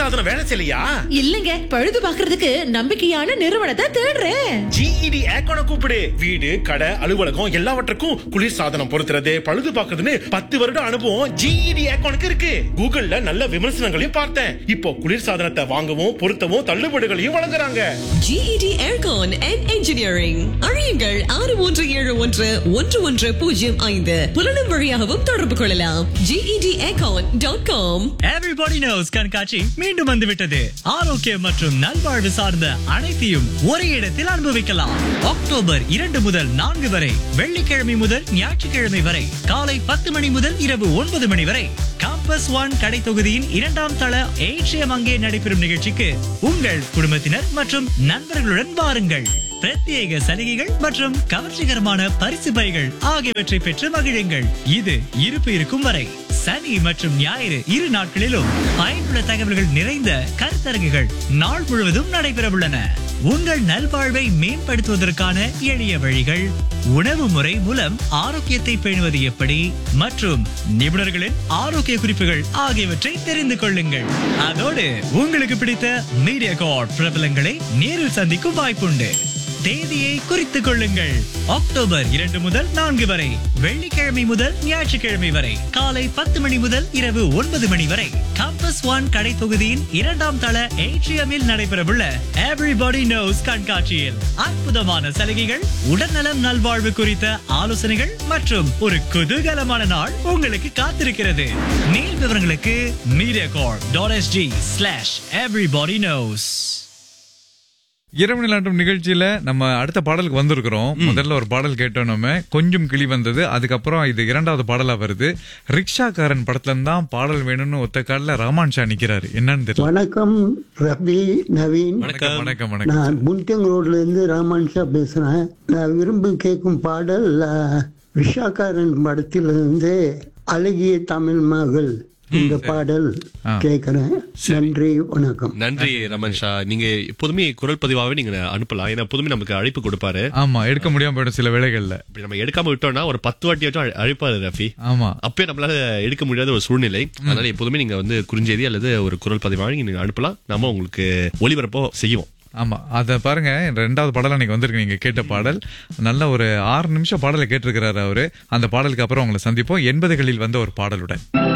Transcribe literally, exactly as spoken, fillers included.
குளிர்சாதனம் வேலை செய்யலையா? இல்லங்க, பழுது பாக்குறதுக்கு நம்பிக்கையான நிறுவனத்தை தேடுறேன். ஜிஇடி ஏக்கோன கூப்பிடு. வீடு, கடை, அலுவலகம் எல்லாவற்றுக்கும் குளிர்சாதனம் பொருத்துறது, பழுது பார்க்கறதுன்னு பத்து வருட அனுபவம் ஜிஇடி ஏக்கோனுக்கு இருக்கு. கூகுள்ல நல்ல விமர்சனங்களையும் பார்த்தேன். இப்போ குளிர்சாதனத்தை வாங்கவும் பொருத்தவும் தள்ளுபடிகளையும் வழங்குறாங்க. GET Aircon and Engineering. அழையுங்கள் ஆறு மூன்று ஏழு ஒன்று ஒன்று ஒன்று பூஜ்ஜியம் ஐந்து. புலனும் வழியாகவும் தொடர்பு கொள்ளலாம். GET aircon dot com. Everybody knows கண்காட்சி மீண்டும் வந்துவிட்டது. ஆரோக்கியம் மற்றும் நல்வாழ்வு சார்ந்த அனைத்தையும் ஒரே இடத்தில் அனுபவிக்கலாம். அக்டோபர் இரண்டு முதல் நான்கு வரை, வெள்ளிக்கிழமை முதல் ஞாயிற்றுக்கிழமை வரை, காலை பத்து மணி முதல் இரவு ஒன்பது மணி வரை காம்பஸ் ஒன் கடை தொகுதியின் இரண்டாம் தள ஏற்றியம் அங்கே நடைபெறும் நிகழ்ச்சிக்கு உங்கள் குடும்பத்தினர் மற்றும் நண்பர்களுடன் வாருங்கள். பிரத்யேக சலுகைகள் மற்றும் கவர்ச்சிகரமான பரிசு பைகள் ஆகியவற்றை பெற்று மகிழுங்கள். இது இருப்பு இருக்கும் வரை சனி மற்றும் ஞாயிறு இரு நாட்களிலும் பயனுள்ள தகவல்கள் நிறைந்த கருத்தரங்குகள் நாள் முழுவதும் நடைபெறவுள்ளன. உங்கள் நல்வாழ்வை மேம்படுத்துவதற்கான எளிய வழிகள், உணவு முறை மூலம் ஆரோக்கியத்தை பேணுவது எப்படி மற்றும் நிபுணர்களின் ஆரோக்கிய குறிப்புகள் ஆகியவற்றை தெரிந்து கொள்ளுங்கள். அதோடு உங்களுக்கு பிடித்த மீடியா கார்ட் பிரபலங்களை நேரில் சந்திக்கும் வாய்ப்புண்டு. தேதியை குறித்துக் கொள்ளுங்கள். அக்டோபர் இரண்டு முதல் நான்கு வரை, வெள்ளிக்கிழமை முதல் ஞாயிற்றுக்கிழமை வரை, காலை பத்து மணி முதல் இரவு ஒன்பது மணி வரை காம்பஸ் ஒன் கடை தொகுதியின் இரண்டாம் தள ஏட்ரியமில் நடைபெறவுள்ள Everybody Knows கண்காட்சியில் அற்புதமான சலுகைகள், உடல்நலம் நல்வாழ்வு குறித்த ஆலோசனைகள் மற்றும் ஒரு குதூகலமான நாள் உங்களுக்கு காத்திருக்கிறது. மேல் விவரங்களுக்கு media card dot SG slash everybody nose. இரவு நிலாட்டம் நிகழ்ச்சியில நம்ம அடுத்த பாடலுக்கு வந்திருக்கிறோம். முதல்ல ஒரு பாடல் கேட்டோம், நம்ம கொஞ்சம் கிளி வந்தது. அதுக்கப்புறம் இது இரண்டாவது பாடலா வருது. ரிக்ஷாக்காரன் படத்துல இருந்தான் பாடல் வேணும்னு ஒத்த காலில் ரஹ்மான் ஷா நிக்கிறாரு. என்னன்னு தெரியல. வணக்கம் ரவி, நவீன். வணக்கம் வணக்கம் வணக்கம். நான் முன்டங் ரோட்ல இருந்து ரஹ்மான் ஷா பேசுறேன். நான் விரும்பி கேட்கும் பாடல் ரிக்ஷாக்காரன் படத்திலிருந்து அழகிய தமிழ் மகள். இந்த பாடல் கேக்குறேன். நன்றி, வணக்கம். நன்றி ரமன் ஷா. நீங்க எப்போதுமே குரல் பதிவாவே நீங்க அனுப்பலாம். ஏன்னா எப்போதுமே நமக்கு அழைப்பு கொடுப்பாரு. ஆமா, எடுக்க முடியாம போயிடும் சில வேளைகள்ல. நம்ம எடுக்காம விட்டோம்னா ஒரு பத்து வாட்டியாச்சும் அழைப்பாரு ரஃபி. ஆமா, அப்பயே நம்மளால எடுக்க முடியாத ஒரு சூழ்நிலை. அதனால எப்போதுமே நீங்க வந்து குறுஞ்செய்தி அல்லது ஒரு குரல் பதிவாக நீங்க அனுப்பலாம். நம்ம உங்களுக்கு ஒளிபரப்போ செய்வோம். ஆமா, அத பாருங்க. ரெண்டாவது பாடல் அன்னைக்கு வந்திருக்கு, நீங்க கேட்ட பாடல். நல்ல ஒரு ஆறு நிமிஷம் பாடலை கேட்டிருக்கிறாரு அவரு. அந்த பாடலுக்கு அப்புறம் உங்களை சந்திப்போம் எண்பதுகளில் வந்த ஒரு பாடலுடன்.